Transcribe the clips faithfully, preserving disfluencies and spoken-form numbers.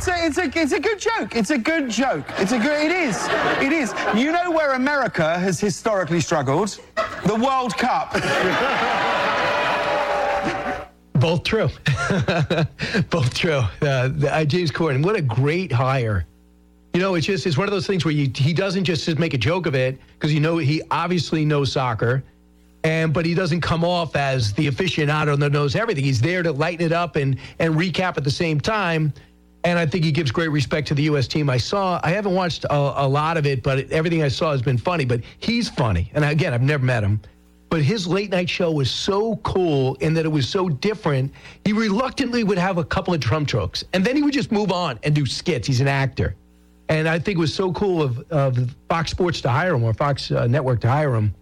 it's a, it's a, it's a good joke. It's a good joke. It's a good. It is. It is. You know where America has historically struggled? The World Cup. Both true. Both true. Uh, uh, James Corden, what a great hire. You know, it's just, it's one of those things where you, he doesn't just, just make a joke of it, because you know he obviously knows soccer, and but he doesn't come off as the aficionado that knows everything. He's there to lighten it up and, and recap at the same time, and I think he gives great respect to the U S team. I saw, I haven't watched a, a lot of it, but everything I saw has been funny, but he's funny. And again, I've never met him. But his late night show was so cool in that it was so different. He reluctantly would have a couple of drum jokes, and then he would just move on and do skits. He's an actor. And I think it was so cool of, of Fox Sports to hire him, or Fox uh, Network to hire him.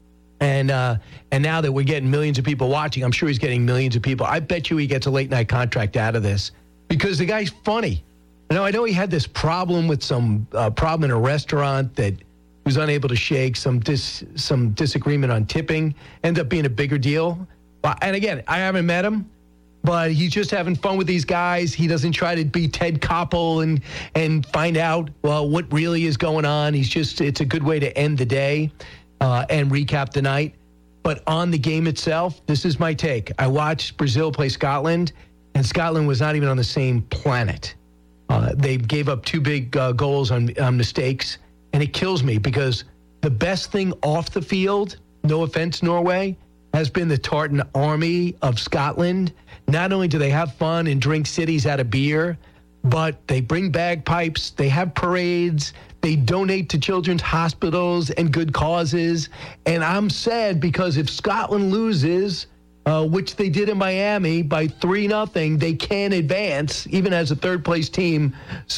And uh, and now that we're getting millions of people watching, I'm sure he's getting millions of people. I bet you he gets a late night contract out of this, because the guy's funny. You know, I know he had this problem with some uh, problem in a restaurant that was unable to shake, some dis, some disagreement on tipping, ended up being a bigger deal. And again, I haven't met him, but he's just having fun with these guys. He doesn't try to be Ted Koppel and and find out, well, what really is going on. He's just, it's a good way to end the day uh, and recap the night. But on the game itself, this is my take. I watched Brazil play Scotland, and Scotland was not even on the same planet. Uh, they gave up two big uh, goals on, on mistakes. And it kills me, because the best thing off the field, no offense, Norway, has been the Tartan Army of Scotland. Not only do they have fun and drink cities out of beer, but they bring bagpipes, they have parades, they donate to children's hospitals and good causes. And I'm sad, because if Scotland loses, uh, which they did in Miami by three nothing, they can't advance, even as a third-place team.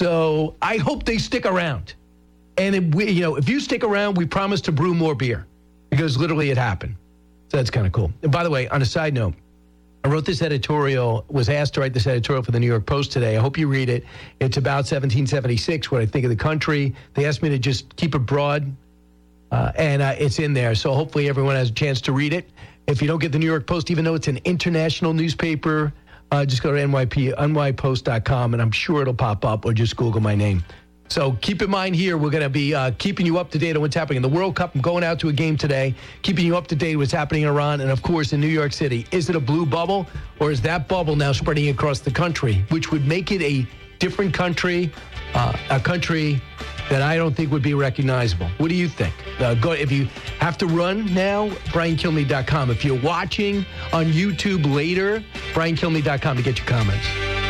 So I hope they stick around. And, it, we, you know, if you stick around, we promise to brew more beer, because literally it happened. So that's kind of cool. And by the way, on a side note, I wrote this editorial, was asked to write this editorial for the New York Post today. I hope you read it. It's about seventeen seventy-six, what I think of the country. They asked me to just keep it broad, uh, and uh, it's in there. So hopefully everyone has a chance to read it. If you don't get the New York Post, even though it's an international newspaper, uh, just go to N Y P, N Y post dot com, and I'm sure it'll pop up, or just Google my name. So keep in mind here, we're going to be uh, keeping you up to date on what's happening in the World Cup. I'm going out to a game today, keeping you up to date what's happening in Iran, and, of course, in New York City. Is it a blue bubble, or is that bubble now spreading across the country, which would make it a different country, uh, a country that I don't think would be recognizable? What do you think? Uh, go if you have to run now, brian kilmeade dot com. If you're watching on YouTube later, brian kilmeade dot com to get your comments.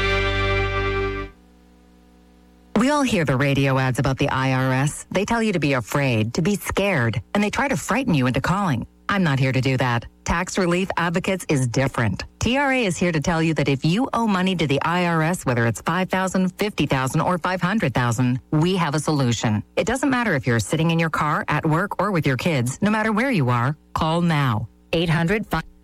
We all hear the radio ads about the I R S. They tell you to be afraid, to be scared, and they try to frighten you into calling. I'm not here to do that. Tax Relief Advocates is different. T R A is here to tell you that if you owe money to the I R S, whether it's five thousand dollars, fifty thousand dollars, or five hundred thousand dollars, we have a solution. It doesn't matter if you're sitting in your car, at work, or with your kids. No matter where you are, call now. eight hundred five